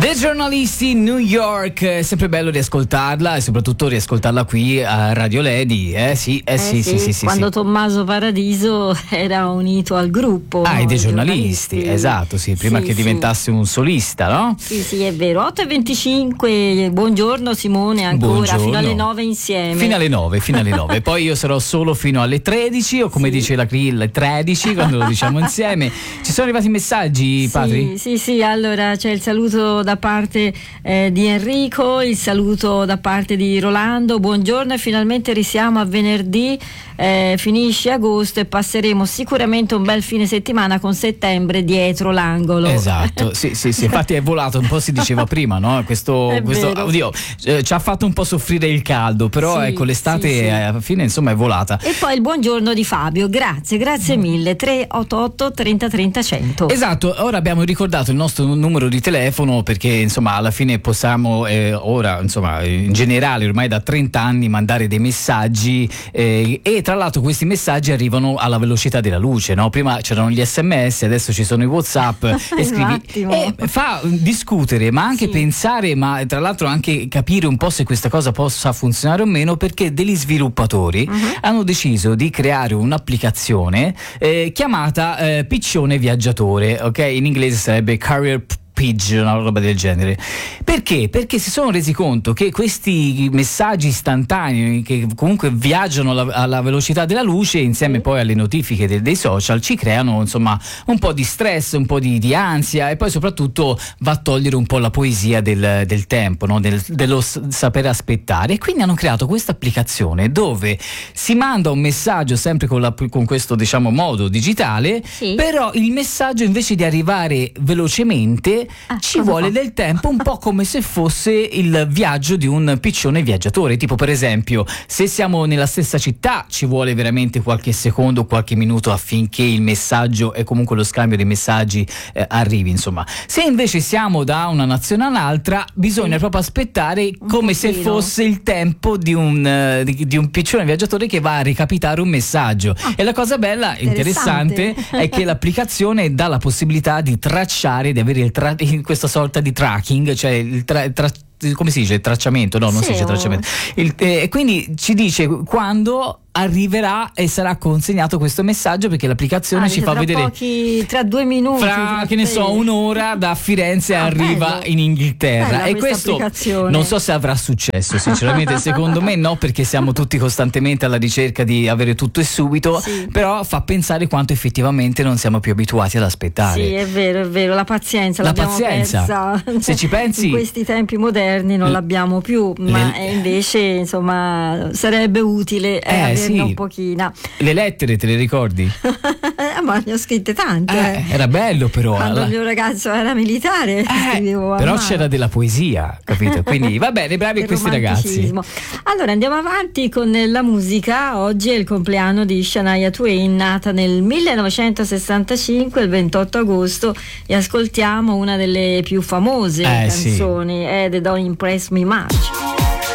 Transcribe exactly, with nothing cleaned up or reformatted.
The Giornalisti, New York, è sempre bello riascoltarla e soprattutto riascoltarla qui a Radio Lady, eh sì, eh, eh sì, sì, sì, sì, quando sì. Tommaso Paradiso era unito al gruppo. Ah, no? i The Giornalisti, Giornalisti, esatto, sì, prima sì, che sì. diventasse un solista, no? Sì, sì, è vero. otto e venticinque, buongiorno Simone, ancora Buongiorno. fino alle nove insieme. Fino alle nove, fino alle nove. Poi io sarò solo fino alle tredici, o come Sì. dice la Krill, alle tredici, quando lo diciamo insieme. Ci sono arrivati messaggi, Patri? Sì, sì, sì, allora c'è il saluto da parte eh, di Enrico, il saluto da parte di Rolando, buongiorno e finalmente risiamo a venerdì, eh, finisce agosto e passeremo sicuramente un bel fine settimana con settembre dietro l'angolo. Esatto, sì, sì, sì, infatti è volato, un po' si diceva prima, no? Questo, È questo vero. oddio, eh, ci ha fatto un po' soffrire il caldo, però Sì, ecco l'estate sì, sì. eh, alla fine insomma è volata. E poi il buongiorno di Fabio, grazie, grazie mille, tre otto otto trenta trenta cento. Esatto, ora abbiamo ricordato il nostro numero di telefono perché insomma alla fine possiamo eh, ora insomma in generale ormai da trenta anni mandare dei messaggi eh, e tra l'altro questi messaggi arrivano alla velocità della luce, no? Prima c'erano gli sms, adesso ci sono i WhatsApp e scrivi e fa discutere ma anche Sì. pensare, ma tra l'altro anche capire un po' se questa cosa possa funzionare o meno, perché degli sviluppatori Uh-huh. hanno deciso di creare un'applicazione eh, chiamata eh, Piccione Viaggiatore, ok? In inglese sarebbe Carrier Pidge, una roba del genere. Perché? Perché si sono resi conto che questi messaggi istantanei che comunque viaggiano alla, alla velocità della luce insieme Sì. poi alle notifiche de- dei social ci creano insomma un po' di stress, un po' di, di ansia e poi soprattutto va a togliere un po' la poesia del, del tempo, no? del, dello s- sapere aspettare, e quindi hanno creato questa applicazione dove si manda un messaggio sempre con, la, con questo diciamo modo digitale, Sì. però il messaggio invece di arrivare velocemente Ah, ci cosa vuole fa? del tempo, un po' come se fosse il viaggio di un piccione viaggiatore. Tipo per esempio se siamo nella stessa città ci vuole veramente qualche secondo, qualche minuto affinché il messaggio e comunque lo scambio dei messaggi eh, arrivi, insomma. Se invece siamo da una nazione all'altra bisogna Sì. proprio aspettare Un come se pochino. fosse il tempo di un, eh, di, di un piccione viaggiatore che va a recapitare un messaggio. Ah, e la cosa bella, interessante. interessante, è che l'applicazione dà la possibilità di tracciare, di avere il tra- questa sorta di tracking, cioè il tra- tra- come si dice? Il tracciamento? No, non Sì, si dice o- tracciamento. Il- eh, quindi ci dice quando arriverà e sarà consegnato questo messaggio, perché l'applicazione Ah, ci dice, fa tra vedere pochi, tra due minuti, fra tra che ne tre. so un'ora da Firenze Ah, arriva bello. in Inghilterra. Bella E questa questo applicazione. non so se avrà successo, sinceramente secondo me no, perché siamo tutti costantemente alla ricerca di avere tutto e subito. Sì. Però fa pensare quanto effettivamente non siamo più abituati ad aspettare. Sì, è vero, è vero, la pazienza La l'abbiamo pazienza. persa. Se ci pensi- in questi tempi moderni non L- l'abbiamo più, ma le- eh, invece insomma sarebbe utile eh, Eh, averne sì. un pochino. Le lettere te le ricordi? Ma ne ho scritte tante. Eh, era bello però. Quando alla- il mio ragazzo era militare, Eh, scrivevo a però mano. c'era della poesia, capito? Quindi va bene, bravi Il questi ragazzi. romanticismo. Allora andiamo avanti con la musica. Oggi è il compleanno di Shania Twain, nata nel millenovecentosessantacinque, il ventotto agosto, e ascoltiamo una delle più famose Eh, sì. canzoni, è The Don't Impress Me Much.